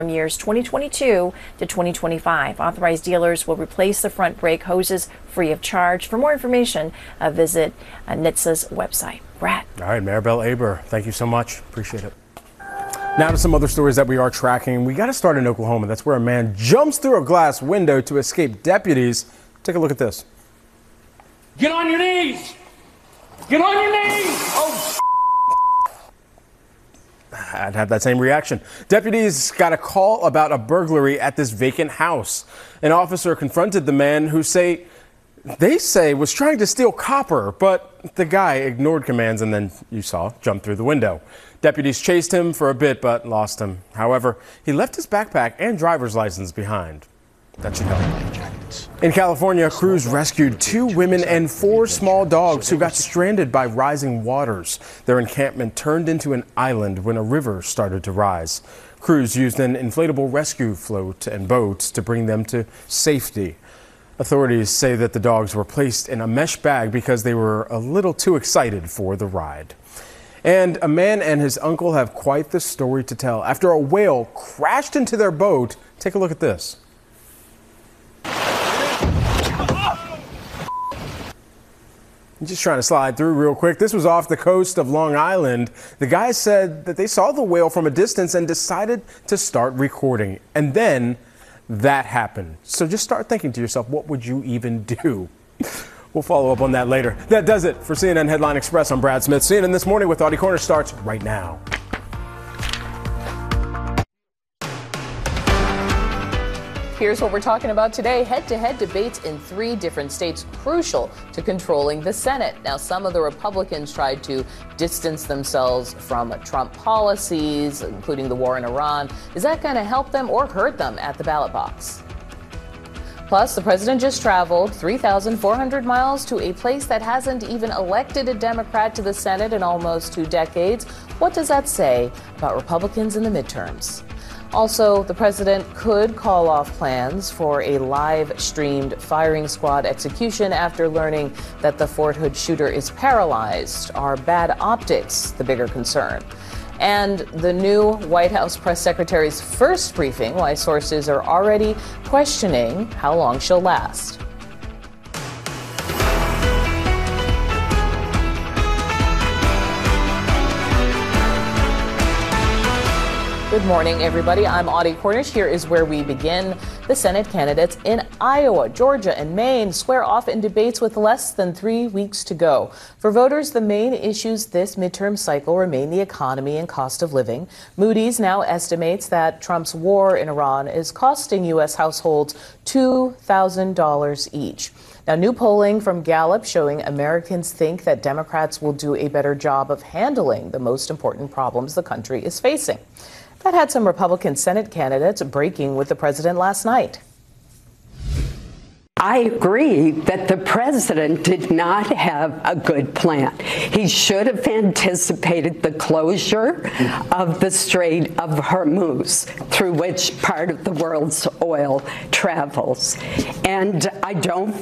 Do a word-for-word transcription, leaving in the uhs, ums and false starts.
years twenty twenty-two to twenty twenty-five. Authorized dealers will replace the front brake hoses free of charge. For more information, uh, visit uh, N H T S A's website. Brad. All right, Maribel Aber, thank you so much. Appreciate it. Now to some other stories that we are tracking. We got to start in Oklahoma. That's where a man jumps through a glass window to escape deputies. Take a look at this. Get on your knees! Get on your knees! Oh, I'd have that same reaction. Deputies got a call about a burglary at this vacant house. An officer confronted the man who say they say was trying to steal copper, but the guy ignored commands and then, you saw, jumped through the window. Deputies chased him for a bit but lost him. However, he left his backpack and driver's license behind. That should help. In California, crews rescued two women and four small dogs who got stranded by rising waters. Their encampment turned into an island when a river started to rise. Crews used an inflatable rescue float and boats to bring them to safety. Authorities say that the dogs were placed in a mesh bag because they were a little too excited for the ride. And a man and his uncle have quite the story to tell. After a whale crashed into their boat, take a look at this. Just trying to slide through real quick. This was off the coast of Long Island. The guys said that they saw the whale from a distance and decided to start recording. And then that happened. So just start thinking to yourself, what would you even do? We'll follow up on that later. That does it for C N N Headline Express. I'm Brad Smith. C N N This Morning with Audie Corner starts right now. Here's what we're talking about today. Head-to-head debates in three different states crucial to controlling the Senate. Now, some of the Republicans tried to distance themselves from Trump policies, including the war in Iran. Is that going to help them or hurt them at the ballot box? Plus, the president just traveled three thousand four hundred miles to a place that hasn't even elected a Democrat to the Senate in almost two decades. What does that say about Republicans in the midterms? Also, the president could call off plans for a live-streamed firing squad execution after learning that the Fort Hood shooter is paralyzed. Are bad optics the bigger concern? And the new White House press secretary's first briefing, why sources are already questioning how long she'll last. Good morning, everybody. I'm Audie Cornish. Here is where we begin. The Senate candidates in Iowa, Georgia, and Maine square off in debates with less than three weeks to go. For voters, the main issues this midterm cycle remain the economy and cost of living. Moody's now estimates that Trump's war in Iran is costing U S households two thousand dollars each. Now, new polling from Gallup showing Americans think that Democrats will do a better job of handling the most important problems the country is facing. That had some Republican Senate candidates breaking with the president last night. I agree that the president did not have a good plan. He should have anticipated the closure of the Strait of Hormuz, through which part of the world's oil travels. And I don't